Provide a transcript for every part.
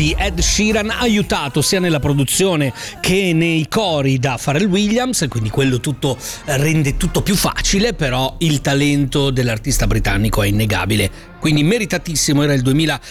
di Ed Sheeran, aiutato sia nella produzione che nei cori da Pharrell Williams, quindi quello tutto rende tutto più facile, però il talento dell'artista britannico è innegabile. Quindi meritatissimo, era il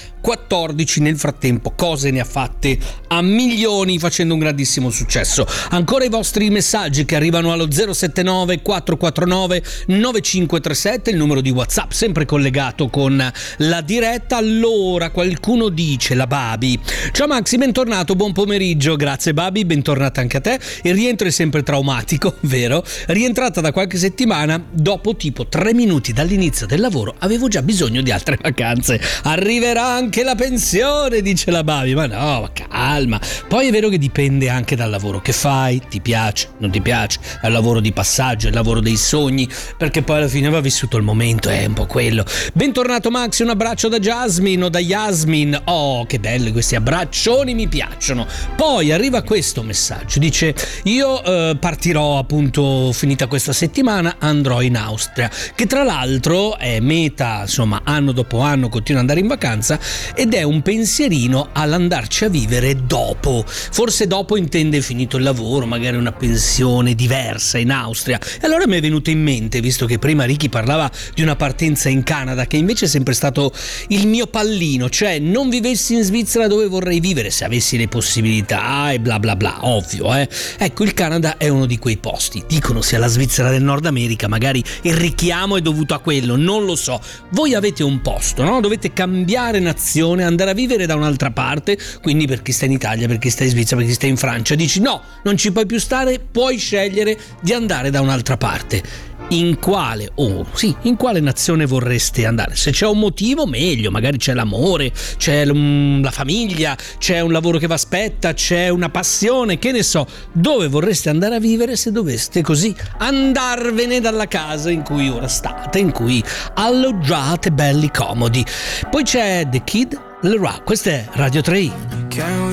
2014, nel frattempo cose ne ha fatte a milioni facendo un grandissimo successo. Ancora i vostri messaggi che arrivano allo 079 449 9537, il numero di WhatsApp sempre collegato con la diretta. Allora qualcuno dice, la Babi: ciao Maxi, bentornato, buon pomeriggio. Grazie Babi, bentornata anche a te. Il rientro è sempre traumatico, vero? Rientrata da qualche settimana, dopo tipo 3 minuti dall'inizio del lavoro avevo già bisogno di altre vacanze. Arriverà anche la pensione, dice la Babi. Ma no, ma calma. Poi è vero che dipende anche dal lavoro che fai, ti piace, non ti piace, è il lavoro di passaggio, è il lavoro dei sogni, perché poi alla fine va vissuto il momento, è un po' quello. Bentornato Maxi, un abbraccio da Jasmine o da Yasmin. Oh, che belli questi abbraccioni, mi piacciono. Poi arriva questo messaggio, dice: io partirò appunto finita questa settimana, andrò in Austria, che tra l'altro è meta, insomma, anno dopo anno continuo ad andare in vacanza, ed è un pensierino all'andarci a vivere dopo. Forse dopo intende finito il lavoro, magari una pensione diversa in Austria. E allora mi è venuto in mente, visto che prima Ricky parlava di una partenza in Canada, che invece è sempre stato il mio pallino, cioè non vivessi in Svizzera dove vorrei vivere se avessi le possibilità e bla bla bla, ovvio, Ecco, il Canada è uno di quei posti. Dicono sia la Svizzera del Nord America, magari il richiamo è dovuto a quello, non lo so. Voi avete un posto, no? Dovete cambiare nazione, andare a vivere da un'altra parte, quindi per chi sta in Italia, per chi sta in Svizzera, per chi sta in Francia, dici no, non ci puoi più stare, puoi scegliere di andare da un'altra parte. In quale nazione vorreste andare? Se c'è un motivo, meglio, magari c'è l'amore, c'è la famiglia, c'è un lavoro che vi aspetta, c'è una passione, che ne so. Dove vorreste andare a vivere se doveste così andarvene dalla casa in cui ora state, in cui alloggiate belli comodi? Poi c'è The Kid Laroi, questa è Radio 3.